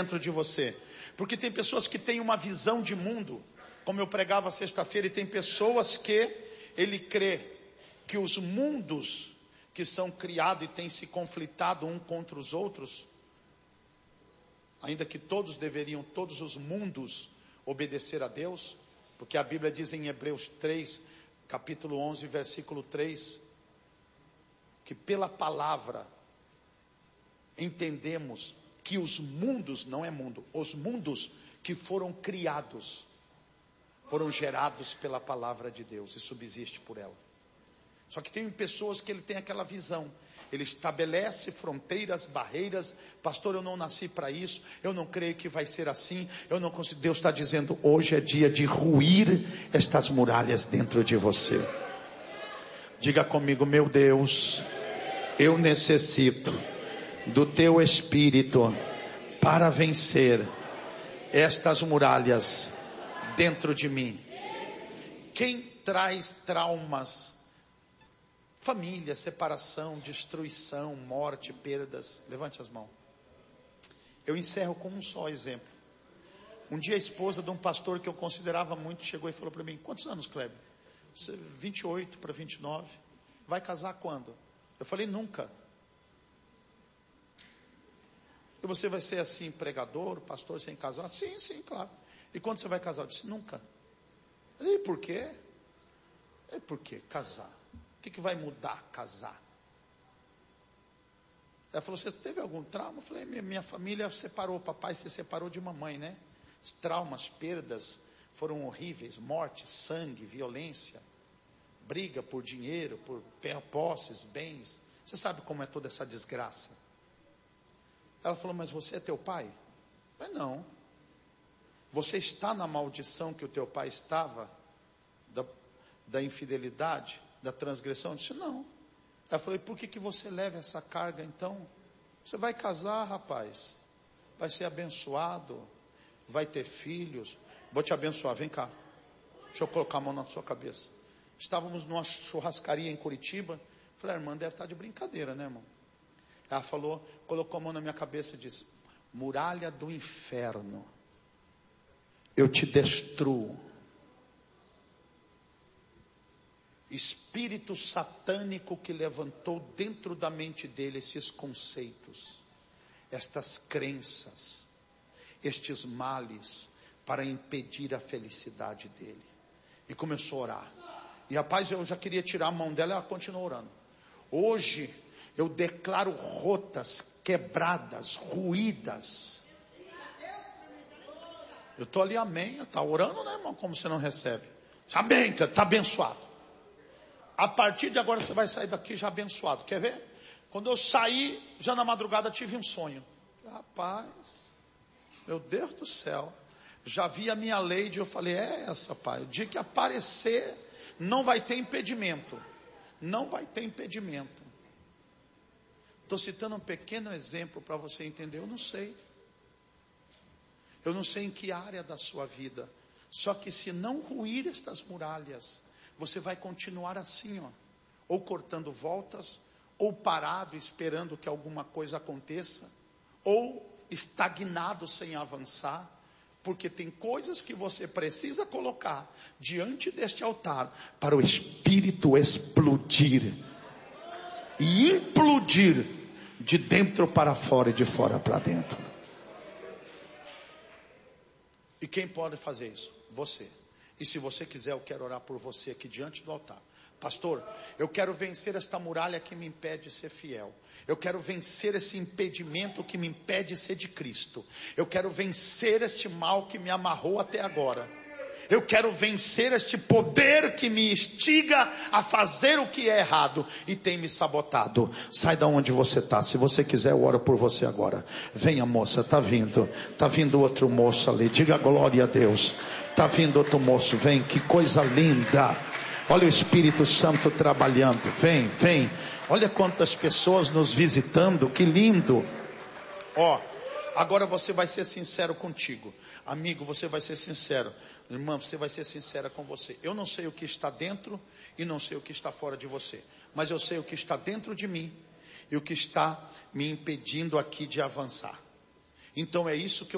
dentro de você. Porque tem pessoas que têm uma visão de mundo, como eu pregava sexta-feira, e tem pessoas que ele crê que os mundos que são criados e têm se conflitado um contra os outros, ainda que todos os mundos, obedecer a Deus, porque a Bíblia diz em Hebreus 3, capítulo 11, versículo 3, que pela palavra entendemos que os mundos, não é mundo, os mundos que foram criados, foram gerados pela palavra de Deus e subsiste por ela. Só que tem pessoas que ele tem aquela visão, ele estabelece fronteiras, barreiras. Pastor, eu não nasci para isso, eu não creio que vai ser assim, eu não consigo. Deus está dizendo, hoje é dia de ruir estas muralhas dentro de você. Diga comigo, meu Deus, eu necessito do teu Espírito para vencer estas muralhas dentro de mim. Quem traz traumas, família, separação, destruição, morte, perdas, levante as mãos. Eu encerro com um só exemplo. Um dia a esposa de um pastor que eu considerava muito chegou e falou para mim, quantos anos, Kleber? 28 para 29. Vai casar quando? Eu falei, nunca. E você vai ser assim, pregador, pastor, sem casar? Sim, sim, claro. E quando você vai casar? Eu disse, nunca. E por quê? É porque casar. O que vai mudar casar? Ela falou, você teve algum trauma? Eu falei, minha família separou, papai se separou de mamãe, né? Os traumas, perdas foram horríveis, morte, sangue, violência, briga por dinheiro, por posses, bens. Você sabe como é toda essa desgraça? Ela falou, mas você é teu pai? Eu falei, não. Você está na maldição que o teu pai estava, da infidelidade, da transgressão? Eu disse, não. Ela falou, e por que você leva essa carga então? Você vai casar, rapaz, vai ser abençoado, vai ter filhos, vou te abençoar, vem cá, deixa eu colocar a mão na sua cabeça. Estávamos numa churrascaria em Curitiba, falei, a irmã deve estar de brincadeira, né, irmão? Ela falou, colocou a mão na minha cabeça e disse, muralha do inferno, eu te destruo. Espírito satânico que levantou dentro da mente dele esses conceitos, estas crenças, estes males, para impedir a felicidade dele. E começou a orar. E rapaz, eu já queria tirar a mão dela, ela continuou orando. Hoje, eu declaro rotas, quebradas, ruídas. Eu estou ali, amém. Está orando, né, irmão? Como você não recebe? Amém, está abençoado. A partir de agora você vai sair daqui já abençoado. Quer ver? Quando eu saí, já na madrugada tive um sonho. Rapaz, meu Deus do céu. Já vi a minha Lady, eu falei, é essa, pai. O dia que aparecer, não vai ter impedimento. Não vai ter impedimento. Estou citando um pequeno exemplo para você entender. Eu não sei. Eu não sei em que área da sua vida. Só que se não ruir estas muralhas, você vai continuar assim, ó, ou cortando voltas, ou parado esperando que alguma coisa aconteça, ou estagnado sem avançar, porque tem coisas que você precisa colocar diante deste altar para o Espírito explodir e implodir de dentro para fora e de fora para dentro. E quem pode fazer isso? Você. E se você quiser, eu quero orar por você aqui diante do altar. Pastor, eu quero vencer esta muralha que me impede de ser fiel. Eu quero vencer esse impedimento que me impede de ser de Cristo. Eu quero vencer este mal que me amarrou até agora. Eu quero vencer este poder que me instiga a fazer o que é errado e tem me sabotado. Sai da onde você está. Se você quiser, eu oro por você agora. Venha, moça, está vindo outro moço ali. Diga glória a Deus. Está vindo outro moço, vem, que coisa linda. Olha o Espírito Santo trabalhando. Vem. Olha quantas pessoas nos visitando, que lindo. Ó, agora você vai ser sincero contigo. Amigo, você vai ser sincero. Irmã, você vai ser sincera com você. Eu não sei o que está dentro e não sei o que está fora de você. Mas eu sei o que está dentro de mim e o que está me impedindo aqui de avançar. Então é isso que eu